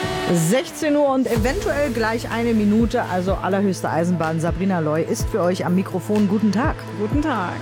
16 Uhr und eventuell gleich eine Minute, also allerhöchste Eisenbahn. Sabrina Loy ist für euch am Mikrofon. Guten Tag. Guten Tag.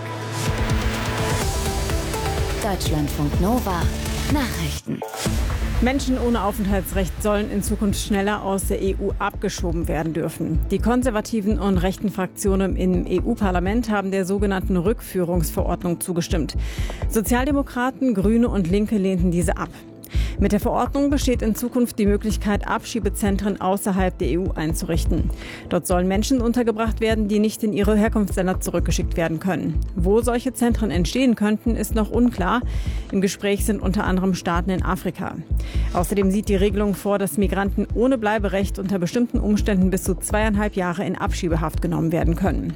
Deutschlandfunk Nova Nachrichten. Menschen ohne Aufenthaltsrecht sollen in Zukunft schneller aus der EU abgeschoben werden dürfen. Die konservativen und rechten Fraktionen im EU-Parlament haben der sogenannten Rückführungsverordnung zugestimmt. Sozialdemokraten, Grüne und Linke lehnten diese ab. Mit der Verordnung besteht in Zukunft die Möglichkeit, Abschiebezentren außerhalb der EU einzurichten. Dort sollen Menschen untergebracht werden, die nicht in ihre Herkunftsländer zurückgeschickt werden können. Wo solche Zentren entstehen könnten, ist noch unklar. Im Gespräch sind unter anderem Staaten in Afrika. Außerdem sieht die Regelung vor, dass Migranten ohne Bleiberecht unter bestimmten Umständen bis zu 2,5 Jahre in Abschiebehaft genommen werden können.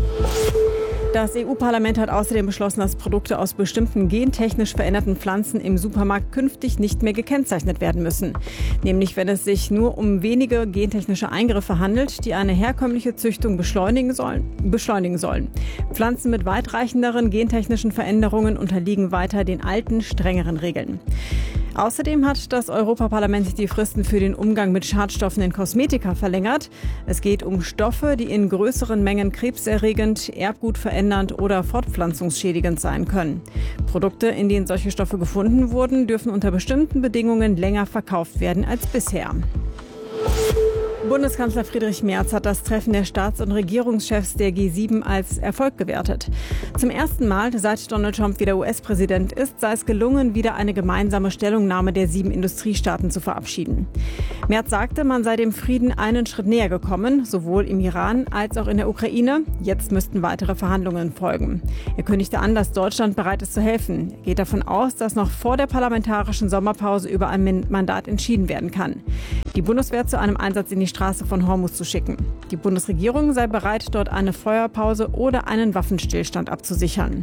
Das EU-Parlament hat außerdem beschlossen, dass Produkte aus bestimmten gentechnisch veränderten Pflanzen im Supermarkt künftig nicht mehr gekennzeichnet werden müssen. Nämlich, wenn es sich nur um wenige gentechnische Eingriffe handelt, die eine herkömmliche Züchtung beschleunigen sollen. Pflanzen mit weitreichenderen gentechnischen Veränderungen unterliegen weiter den alten, strengeren Regeln. Außerdem hat das Europaparlament die Fristen für den Umgang mit Schadstoffen in Kosmetika verlängert. Es geht um Stoffe, die in größeren Mengen krebserregend, erbgutverändernd oder fortpflanzungsschädigend sein können. Produkte, in denen solche Stoffe gefunden wurden, dürfen unter bestimmten Bedingungen länger verkauft werden als bisher. Bundeskanzler Friedrich Merz hat das Treffen der Staats- und Regierungschefs der G7 als Erfolg gewertet. Zum ersten Mal, seit Donald Trump wieder US-Präsident ist, sei es gelungen, wieder eine gemeinsame Stellungnahme der 7 Industriestaaten zu verabschieden. Merz sagte, man sei dem Frieden einen Schritt näher gekommen, sowohl im Iran als auch in der Ukraine. Jetzt müssten weitere Verhandlungen folgen. Er kündigte an, dass Deutschland bereit ist zu helfen. Er geht davon aus, dass noch vor der parlamentarischen Sommerpause über ein Mandat entschieden werden kann. Die Bundeswehr zu einem Einsatz in die Straße von Hormuz zu schicken. Die Bundesregierung sei bereit, dort eine Feuerpause oder einen Waffenstillstand abzusichern.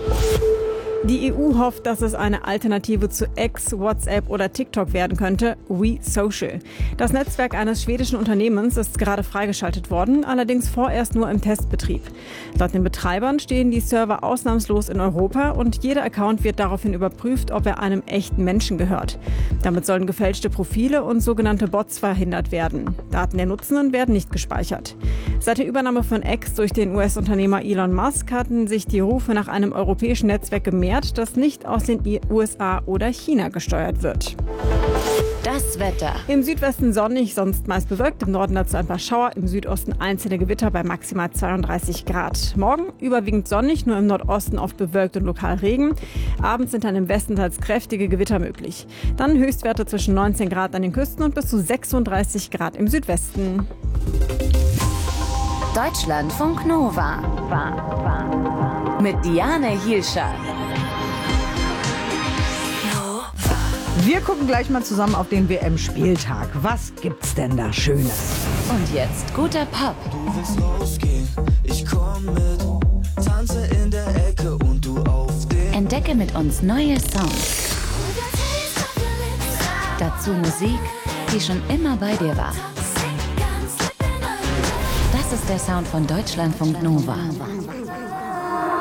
Die EU hofft, dass es eine Alternative zu X, WhatsApp oder TikTok werden könnte, WeSocial. Das Netzwerk eines schwedischen Unternehmens ist gerade freigeschaltet worden, allerdings vorerst nur im Testbetrieb. Laut den Betreibern stehen die Server ausnahmslos in Europa und jeder Account wird daraufhin überprüft, ob er einem echten Menschen gehört. Damit sollen gefälschte Profile und sogenannte Bots verhindert werden. Daten der Nutzenden werden nicht gespeichert. Seit der Übernahme von X durch den US-Unternehmer Elon Musk hatten sich die Rufe nach einem europäischen Netzwerk gemehrt, das nicht aus den USA oder China gesteuert wird. Das Wetter. Im Südwesten sonnig, sonst meist bewölkt. Im Norden dazu ein paar Schauer, im Südosten einzelne Gewitter bei maximal 32 Grad. Morgen überwiegend sonnig, nur im Nordosten oft bewölkt und lokal Regen. Abends sind dann im Westen teils kräftige Gewitter möglich. Dann Höchstwerte zwischen 19 Grad an den Küsten und bis zu 36 Grad im Südwesten. Deutschlandfunk Nova. Mit Diane Hielscher. Wir gucken gleich mal zusammen auf den WM-Spieltag. Was gibt's denn da Schönes? Und jetzt guter Pop. Du willst rausgehen, ich komm mit, tanze in der Ecke und du auf den. Entdecke mit uns neue Songs. Dazu Musik, die schon immer bei dir war. Das ist der Sound von Deutschlandfunk Nova.